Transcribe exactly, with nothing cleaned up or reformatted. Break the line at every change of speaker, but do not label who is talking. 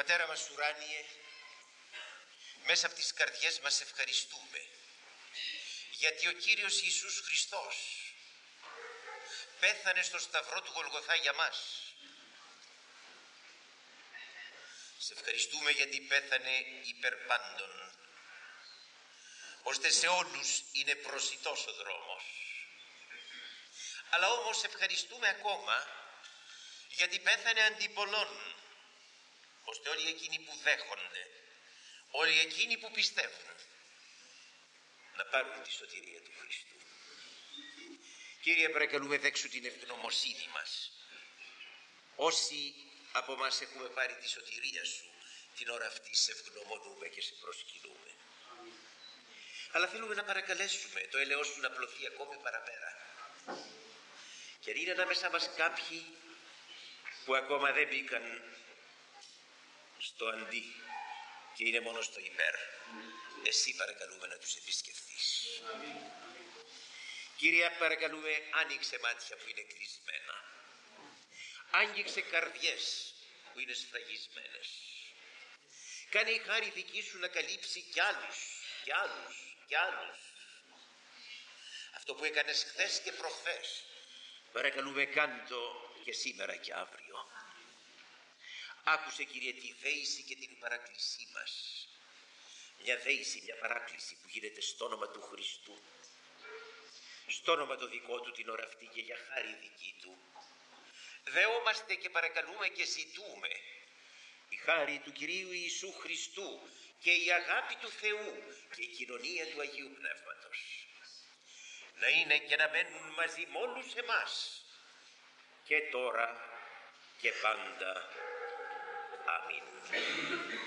Πατέρα μας ουράνιε, μέσα από τις καρδιές μας ευχαριστούμε, γιατί ο Κύριος Ιησούς Χριστός πέθανε στο σταυρό του Γολγοθά για μας. Σε ευχαριστούμε γιατί πέθανε υπέρ πάντων, ώστε σε όλους είναι προσιτός ο δρόμος. Αλλά όμως ευχαριστούμε ακόμα γιατί πέθανε αντί πολλών, ώστε όλοι εκείνοι που δέχονται, όλοι εκείνοι που πιστεύουν, να πάρουν τη σωτηρία του Χριστού. Κύριε, παρακαλούμε δέξου την ευγνωμοσύνη μας. Όσοι από μας έχουμε πάρει τη σωτηρία σου, την ώρα αυτή σε ευγνωμονούμε και σε προσκυνούμε. Αλλά θέλουμε να παρακαλέσουμε το έλεος σου να πλωθεί ακόμη παραπέρα. Και είναι ανάμεσα μας κάποιοι που ακόμα δεν μπήκαν στο αντί και είναι μόνο στο υπέρ. Εσύ παρακαλούμε να τους επισκεφθείς. Κύριε, παρακαλούμε, άνοιξε μάτια που είναι κλεισμένα. Άγγιξε καρδιές που είναι σφραγισμένες. Κάνε η χάρη δική σου να καλύψει κι άλλους, κι άλλους, κι άλλους. Αυτό που έκανες χθες και προχθές, παρακαλούμε κάντο και σήμερα και αύριο. Άκουσε, Κύριε, τη δέηση και την παράκλησή μας. Μια δέηση, μια παράκληση που γίνεται στο όνομα του Χριστού, στο όνομα το δικό του την ώρα αυτή και για χάρη δική του. Δεόμαστε και παρακαλούμε και ζητούμε η χάρη του Κυρίου Ιησού Χριστού και η αγάπη του Θεού και η κοινωνία του Αγίου Πνεύματος να είναι και να μένουν μαζί με όλους εμάς και τώρα και πάντα. Αμήν.